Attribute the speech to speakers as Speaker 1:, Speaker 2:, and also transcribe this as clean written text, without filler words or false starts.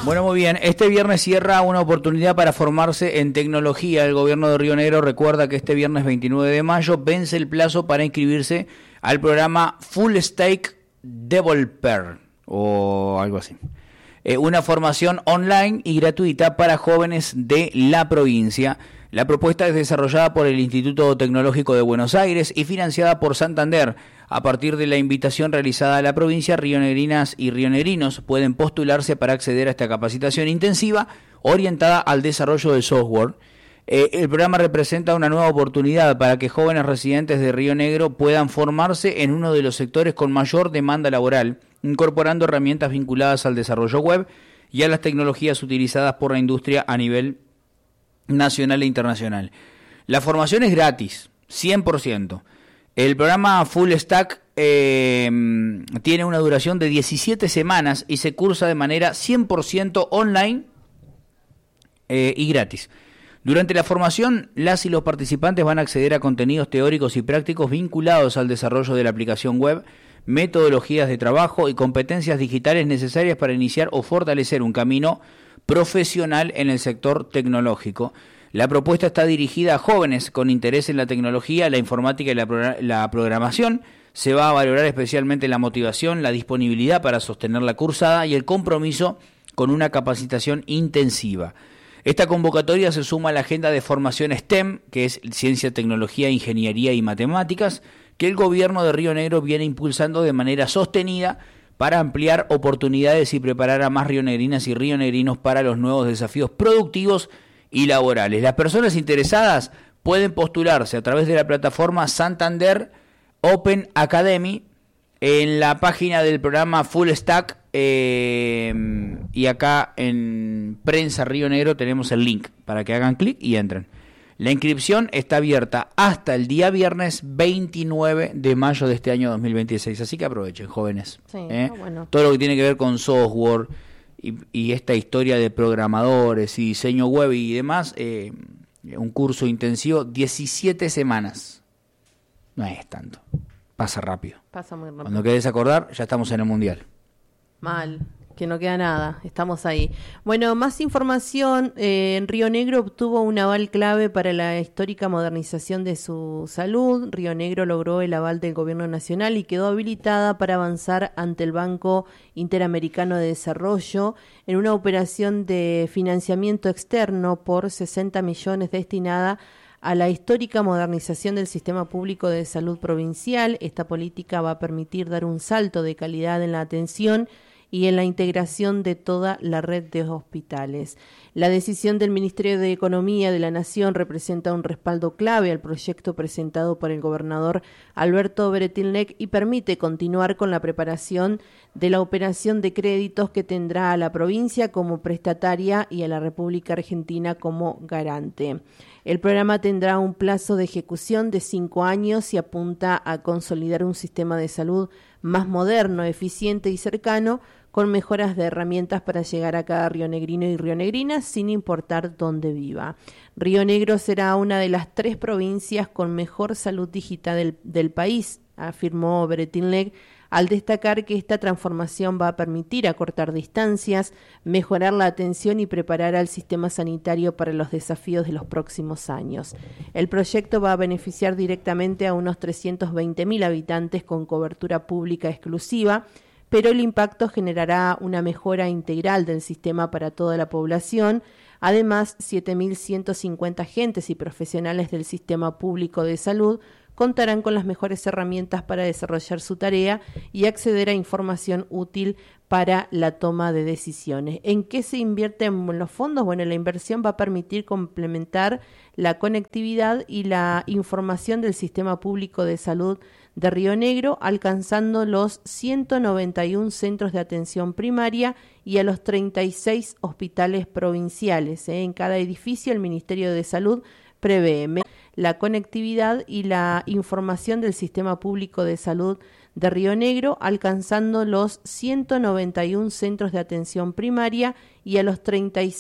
Speaker 1: Bueno, muy bien. Este viernes cierra una oportunidad para formarse en tecnología. El gobierno de Río Negro recuerda que este viernes 29 de mayo vence el plazo para inscribirse al programa Full Stack Developer o algo así. Una formación online y gratuita para jóvenes de la provincia. La propuesta es desarrollada por el Instituto Tecnológico de Buenos Aires y financiada por Santander. A partir de la invitación realizada a la provincia, rionegrinas y rionegrinos pueden postularse para acceder a esta capacitación intensiva orientada al desarrollo del software. El programa representa una nueva oportunidad para que jóvenes residentes de Río Negro puedan formarse en uno de los sectores con mayor demanda laboral, incorporando herramientas vinculadas al desarrollo web y a las tecnologías utilizadas por la industria a nivel nacional e internacional. La formación es gratis, 100%. El programa Full Stack tiene una duración de 17 semanas y se cursa de manera 100% online y gratis. Durante la formación, las y los participantes van a acceder a contenidos teóricos y prácticos vinculados al desarrollo de la aplicación web, metodologías de trabajo y competencias digitales necesarias para iniciar o fortalecer un camino profesional en el sector tecnológico. La propuesta está dirigida a jóvenes con interés en la tecnología, la informática y la programación. Se va a valorar especialmente la motivación, la disponibilidad para sostener la cursada y el compromiso con una capacitación intensiva. Esta convocatoria se suma a la agenda de formación STEM, que es Ciencia, Tecnología, Ingeniería y Matemáticas, que el gobierno de Río Negro viene impulsando de manera sostenida para ampliar oportunidades y preparar a más rionegrinas y rionegrinos para los nuevos desafíos productivos y laborales. Las personas interesadas pueden postularse a través de la plataforma Santander Open Academy en la página del programa Full Stack y acá en Prensa Río Negro tenemos el link para que hagan clic y entren. La inscripción está abierta hasta el día viernes 29 de mayo de este año 2026, así que aprovechen, jóvenes.
Speaker 2: Sí, bueno.
Speaker 1: Todo lo que tiene que ver con software y esta historia de programadores y diseño web y demás, un curso intensivo, 17 semanas. No es tanto, pasa rápido.
Speaker 2: Pasa muy rápido.
Speaker 1: Cuando querés acordar, ya estamos en el Mundial.
Speaker 2: Mal, que no queda nada, estamos ahí. Bueno, más información, en Río Negro obtuvo un aval clave para la histórica modernización de su salud. Río Negro logró el aval del gobierno nacional y quedó habilitada para avanzar ante el Banco Interamericano de Desarrollo en una operación de financiamiento externo por 60 millones destinada a la histórica modernización del sistema público de salud provincial. Esta política va a permitir dar un salto de calidad en la atención y en la integración de toda la red de hospitales. La decisión del Ministerio de Economía de la Nación representa un respaldo clave al proyecto presentado por el gobernador Alberto Bretilnec y permite continuar con la preparación de la operación de créditos que tendrá a la provincia como prestataria y a la República Argentina como garante. El programa tendrá un plazo de ejecución de 5 años y apunta a consolidar un sistema de salud más moderno, eficiente y cercano, con mejoras de herramientas para llegar a cada rionegrino y rionegrina sin importar dónde viva. Río Negro será una de las 3 provincias con mejor salud digital del país, afirmó Bretilnec, al destacar que esta transformación va a permitir acortar distancias, mejorar la atención y preparar al sistema sanitario para los desafíos de los próximos años. El proyecto va a beneficiar directamente a unos 320.000 habitantes con cobertura pública exclusiva, pero el impacto generará una mejora integral del sistema para toda la población. Además, 7.150 agentes y profesionales del sistema público de salud contarán con las mejores herramientas para desarrollar su tarea y acceder a información útil para la toma de decisiones. ¿En qué se invierten los fondos? Bueno, la inversión va a permitir complementar la conectividad y la información del sistema público de salud de Río Negro, alcanzando los 191 centros de atención primaria y a los 36 hospitales provinciales. En cada edificio, el Ministerio de Salud prevé la conectividad y la información del sistema público de salud de Río Negro, alcanzando los 191 centros de atención primaria y a los 36